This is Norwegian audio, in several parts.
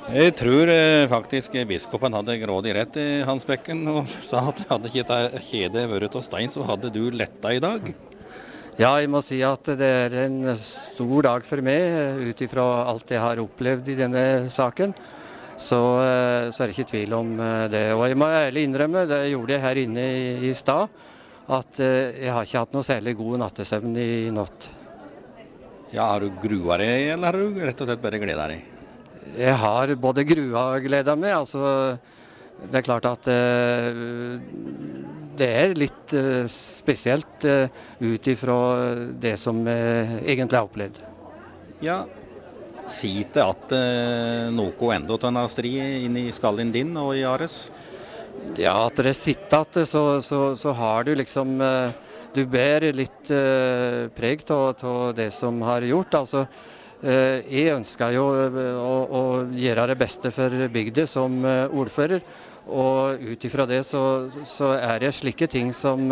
Jeg tror faktisk biskopen hadde grådig rett i Hans Bekken og sa at hadde ikke dette kjedet vært av stein, så hadde du letta i dag. Ja, jeg må si at det er en stor dag for meg, ut ifra alt jeg har opplevd i denne saken. Så er det ikke tvil om det. Og jeg må ærlig innrømme, det gjorde jeg her inne i stad, at jeg har ikke hatt noe særlig god nattesøvn i natt. Ja, har du grua deg, eller har du rett og slett bare gleda deg? Jeg har både grua og gleda meg. Altså, det er klart at det er litt spesielt ut ifra det som jeg egentlig har opplevd. Ja, si til at noe enda til en strid inn i skallen din og i Ares. Ja, at det sitter at så har du liksom du ber litt preg av det som har gjort. Altså, jeg ønsker jo å gjøre det beste for bygda som ordfører, og ut ifra det så er det slike ting som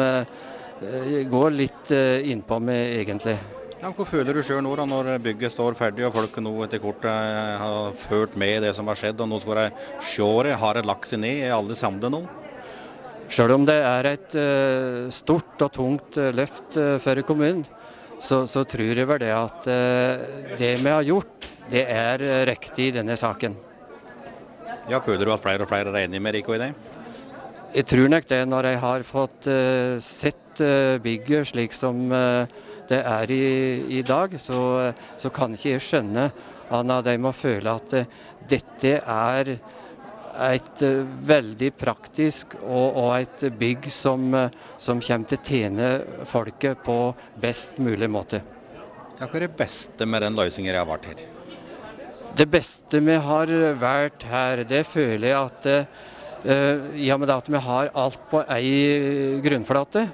går litt innpå meg egentlig. Ja, hva føler du sjøl nå da, når bygget står ferdig og folk nå etter kort har ført med det som har skjedd, og nå skal de se det, har det lagt seg ned, er alle samlet nå? Selv om det er et stort og tungt løft for kommunen, så tror jeg vel det at det vi har gjort, det er riktig i denne saken. Ja, føler du at flere og flere er enige med deg i det? Jeg tror nok det når jeg har fått sett bygget slik som det er i dag, så kan ikke jeg skjønne at de må føle at dette er et veldig praktisk og et bygg som kommer til å tjene folket på best mulig måte. Ja, hva er det beste med den løsningen jeg har vært her? Det beste vi har vært her, det føler jeg at i og med at vi har alt på ei grunnflate,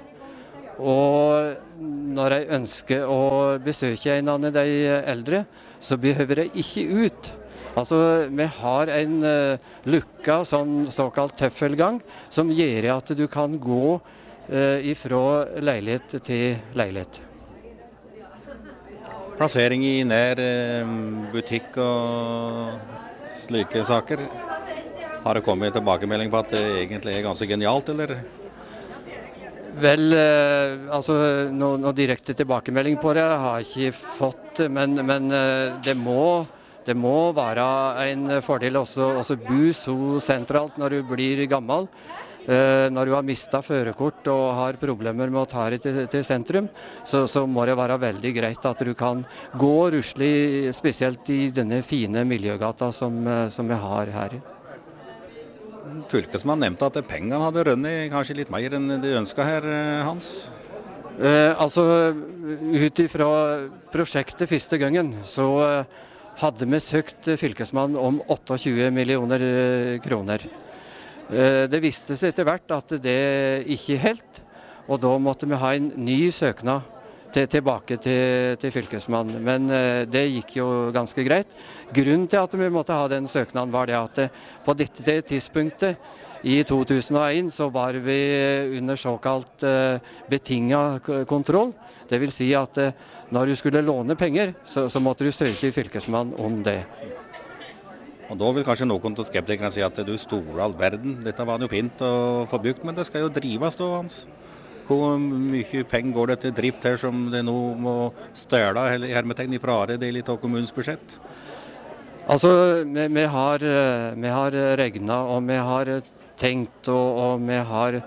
og når jeg ønsker å besøke en av de eldre, så behøver jeg ikke ut. Altså, vi har en lukka, såkalt tøffelgang, som gjør at du kan gå ifra leilighet til leilighet. Plassering i nær butikk og slike saker. Har det kommet tilbakemelding på at det egentlig er ganske genialt, eller? Vel, altså noe direkte tilbakemelding på det har jeg ikke fått, men det må være en fordel også å bo så sentralt når du blir gammel. Når du har mistet førerkort og har problemer med å ta deg til sentrum, så må det være veldig greit at du kan gå ruslig, spesielt i denne fine miljøgata som vi har her. Fylkesmannen nevnte at pengene hadde rønnet kanskje litt mer enn de ønsket her, Hans. Altså, ut ifra prosjektet første gangen, så hadde vi søkt fylkesmannen om 28 millioner kroner. Det viste seg etter hvert at det ikke helt, og da måtte vi ha en ny søknad tilbake til fylkesmannen. Men det gikk jo ganske greit. Grunnen til at vi måtte ha den søknaden var det at på dette tidspunktet i 2001 så var vi under såkalt betinget kontroll. Det vil si at når du skulle låne penger, så måtte du søke fylkesmannen om det. Og da vil kanskje noen av skeptikerne si at du store all verden, dette var jo fint å få bygd, men det skal jo drives da, Hans. Hvor mye penger går det til drift her som det nå må støle i hermetegn fra del av kommunens budsjett? Altså, vi har regnet og vi har tenkt og vi har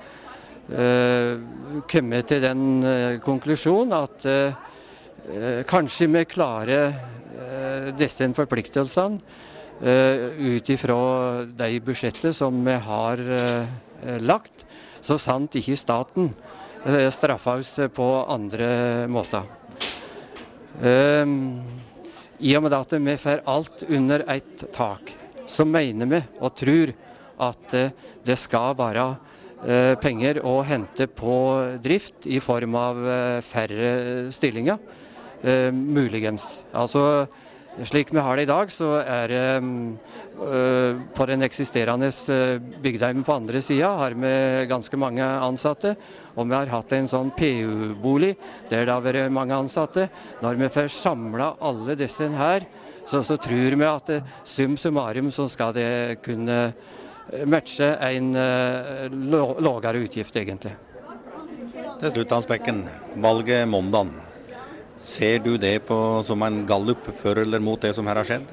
kommet til den konklusjonen at kanskje vi klarer disse forpliktelsene ut ifra de budsjettet som vi har lagt, så sant ikke staten straffer oss på andre måter. I og med at vi får alt under et tak, så mener vi og tror at det skal være penger å hente på drift i form av færre stillinger, muligens. Altså, slik vi har det i dag, så er det på den eksisterende bygdeheimen på andre siden har vi ganske mange ansatte, og vi har hatt en sånn PU-bolig der det har vært mange ansatte. Når vi får samlet alle disse her, så tror vi at sum summarum så skal det kunne matche en lavere utgift egentlig. Til slutt, Hans Bekken, valget måndagen. Ser du det som en gallup for eller mot det som her har skjedd?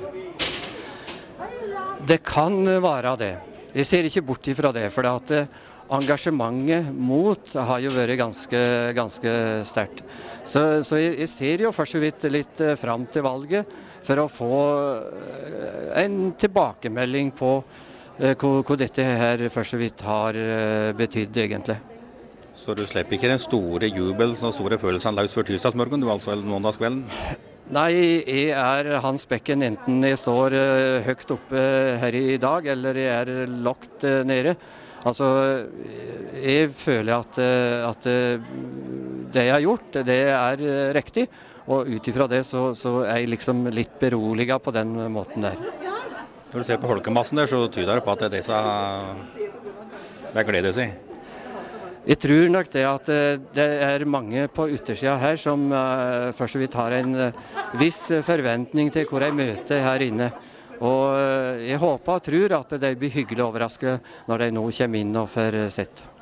Det kan være det. Jeg ser ikke bort ifra det, for at engasjementet mot har jo vært ganske sterkt. Så jeg ser jo for så vidt litt fram til valget for å få en tilbakemelding på hva dette her for så vidt har betydd egentlig. Så du slipper ikke den store jubelen og store følelsene løs for tirsdagsmorgen, du altså, eller måndagskvelden? Nei, jeg er Hans Bekken enten jeg står høyt oppe her i dag, eller jeg er lagt nede. Altså, jeg føler at det jeg har gjort, det er riktig, og ut ifra det så er jeg liksom litt beroliget på den måten der. Når du ser på folkemassen der, så tyder det på at disse gleder seg. Jeg tror nok det at det er mange på yttersida her som for så vidt har en viss forventning til hvor de møter her inne. Og jeg håper og tror at de blir hyggelig overrasket når de nå kommer inn og får sett.